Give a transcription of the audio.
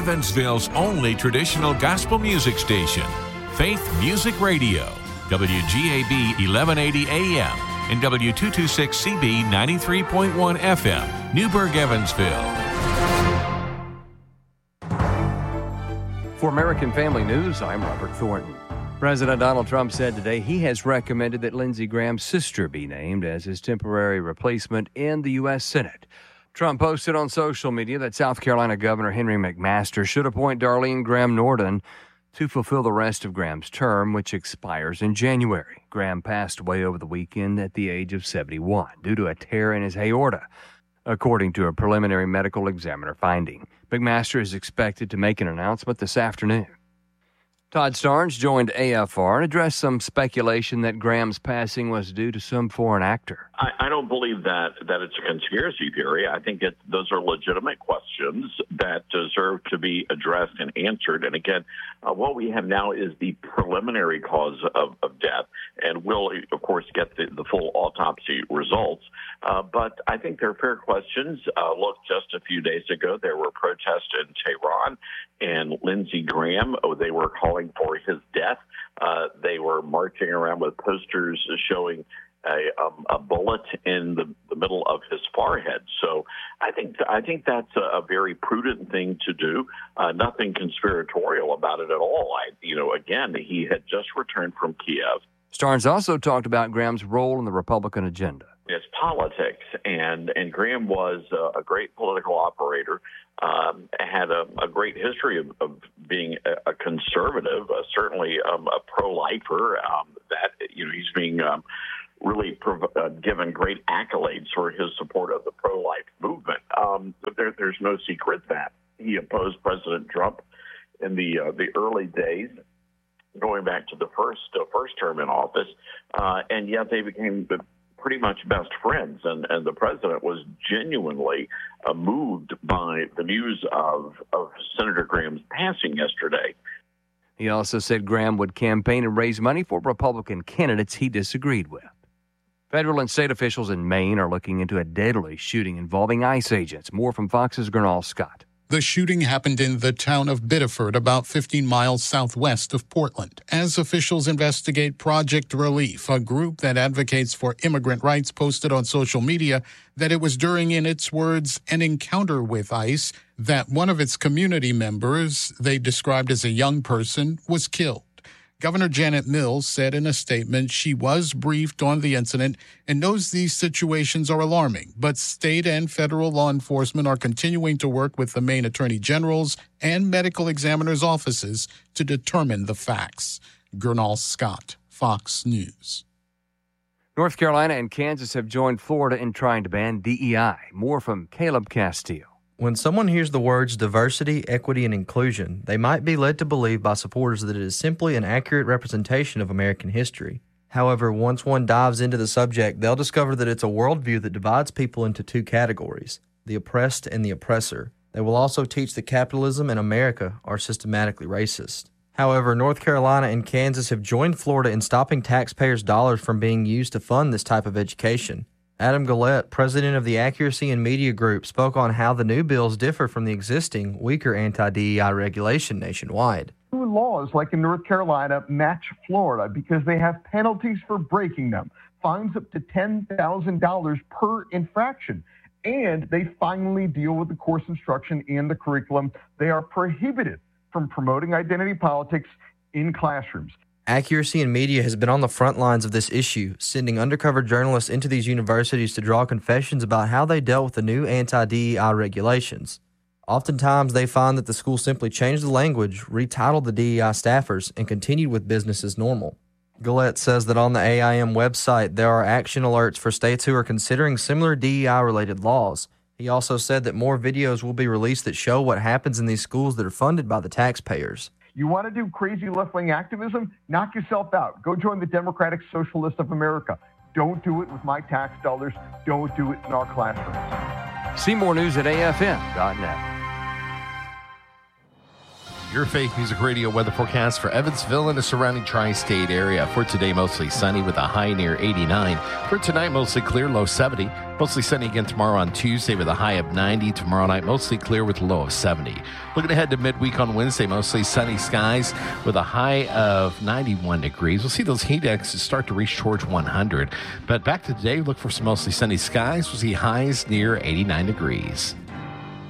Evansville's only traditional gospel music station, Faith Music Radio, WGAB 1180 AM and W226CB 93.1 FM, Newburgh, Evansville. For American Family News, I'm Robert Thornton. President Donald Trump said today he has recommended that Lindsey Graham's sister be named as his temporary replacement in the U.S. Senate. Trump posted on social media that South Carolina Governor Henry McMaster should appoint Darlene Graham Norden to fulfill the rest of Graham's term, which expires in January. Graham passed away over the weekend at the age of 71 due to a tear in his aorta, according to a preliminary medical examiner finding. McMaster is expected to make an announcement this afternoon. Todd Starnes joined AFR and addressed some speculation that Graham's passing was due to some foreign actor. I don't believe that it's a conspiracy theory. I think those are legitimate questions that deserve to be addressed and answered. And again, what we have now is the preliminary cause of death, and we'll, of course, get the full autopsy results. But I think they're fair questions. Look, just a few days ago, there were protests in Tehran, and Lindsey Graham, they were calling for his death. They were marching around with posters showing a bullet in the middle of his forehead. So I think that's a very prudent thing to do. Nothing conspiratorial about it at all. Again, he had just returned from Kiev. Starnes also talked about Graham's role in the Republican agenda. It's politics, and Graham was a great political operator, had a great history of being a conservative, certainly a pro-lifer, he's being really given great accolades for his support of the pro-life movement. There's no secret that he opposed President Trump in the early days, going back to the first term in office, and yet they became pretty much best friends, and the president was genuinely moved by the news of Senator Graham's passing yesterday. He also said Graham would campaign and raise money for Republican candidates he disagreed with. Federal and state officials in Maine are looking into a deadly shooting involving ICE agents. More from Fox's Gernal Scott. The shooting happened in the town of Biddeford, about 15 miles southwest of Portland. As officials investigate Project Relief, a group that advocates for immigrant rights, posted on social media that it was during, in its words, an encounter with ICE, that one of its community members, they described as a young person, was killed. Governor Janet Mills said in a statement she was briefed on the incident and knows these situations are alarming, but state and federal law enforcement are continuing to work with the Maine Attorney General's and medical examiners' offices to determine the facts. Gernal Scott, Fox News. North Carolina and Kansas have joined Florida in trying to ban DEI. More from Caleb Castile. When someone hears the words diversity, equity, and inclusion, they might be led to believe by supporters that it is simply an accurate representation of American history. However, once one dives into the subject, they'll discover that it's a worldview that divides people into two categories, the oppressed and the oppressor. They will also teach that capitalism and America are systematically racist. However, North Carolina and Kansas have joined Florida in stopping taxpayers' dollars from being used to fund this type of education. Adam Gillette, president of the Accuracy in Media Group, spoke on how the new bills differ from the existing, weaker anti-DEI regulation nationwide. New laws, like in North Carolina, match Florida because they have penalties for breaking them, fines up to $10,000 per infraction, and they finally deal with the course instruction and the curriculum. They are prohibited from promoting identity politics in classrooms. Accuracy in Media has been on the front lines of this issue, sending undercover journalists into these universities to draw confessions about how they dealt with the new anti-DEI regulations. Oftentimes, they find that the school simply changed the language, retitled the DEI staffers, and continued with business as normal. Gillette says that on the AIM website, there are action alerts for states who are considering similar DEI-related laws. He also said that more videos will be released that show what happens in these schools that are funded by the taxpayers. You want to do crazy left-wing activism? Knock yourself out. Go join the Democratic Socialists of America. Don't do it with my tax dollars. Don't do it in our classrooms. See more news at AFM.net. Your Faith Music Radio weather forecast for Evansville and the surrounding tri-state area. For today, mostly sunny with a high near 89. For tonight, mostly clear, low 70. Mostly sunny again tomorrow on Tuesday with a high of 90. Tomorrow night, mostly clear with a low of 70. Looking ahead to midweek on Wednesday, mostly sunny skies with a high of 91 degrees. We'll see those heat indexes start to reach towards 100. But back to today, look for some mostly sunny skies. We'll see highs near 89 degrees.